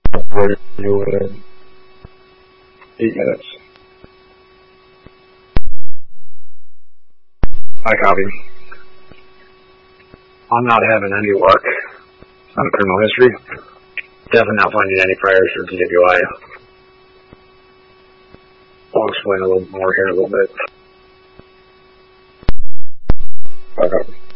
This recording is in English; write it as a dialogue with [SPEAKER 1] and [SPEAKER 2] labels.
[SPEAKER 1] We're doing 8 minutes. I copy. I'm not having any luck on criminal history. Definitely not finding any priors for DWI. I'll explain a little more here in a little bit. I copy.